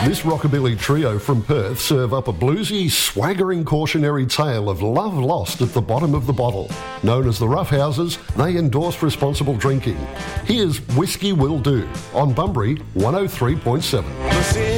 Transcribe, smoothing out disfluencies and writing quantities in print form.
This rockabilly trio from Perth serve up a bluesy, swaggering cautionary tale of love lost at the bottom of the bottle. Known as the Roughhouses, they endorse responsible drinking. Here's Whiskey Will Do on Bunbury 103.7.